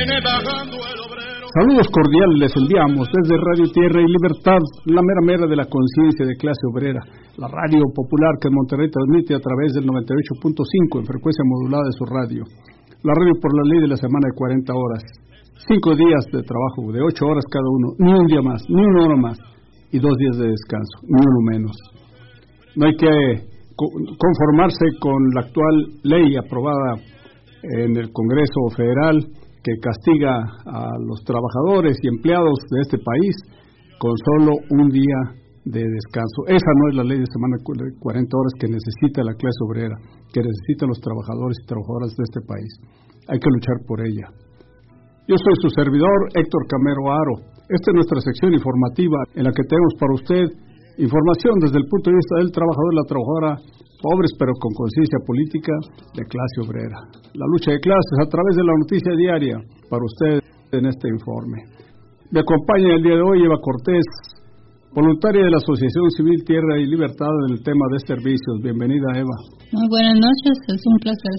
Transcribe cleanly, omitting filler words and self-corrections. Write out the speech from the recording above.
Saludos cordiales les enviamos desde Radio Tierra y Libertad, la mera mera de la conciencia de clase obrera, la radio popular que en Monterrey transmite a través del 98.5 en frecuencia modulada de su radio, la radio por la ley de la semana de 40 horas, 5 días de trabajo de 8 horas cada uno, ni un día más, ni una hora más, y 2 días de descanso, ni uno menos. No hay que conformarse con la actual ley aprobada en el Congreso Federal que castiga a los trabajadores y empleados de este país con solo un día de descanso. Esa no es la ley de semana de 40 horas que necesita la clase obrera, que necesitan los trabajadores y trabajadoras de este país. Hay que luchar por ella. Yo soy su servidor, Héctor Camero Aro. Esta es nuestra sección informativa en la que tenemos para usted información desde el punto de vista del trabajador y la trabajadora, pobres pero con conciencia política, de clase obrera. La lucha de clases a través de la noticia diaria para usted en este informe. Me acompaña el día de hoy Eva Cortés, voluntaria de la Asociación Civil Tierra y Libertad en el tema de servicios. Bienvenida, Eva. Muy buenas noches, es un placer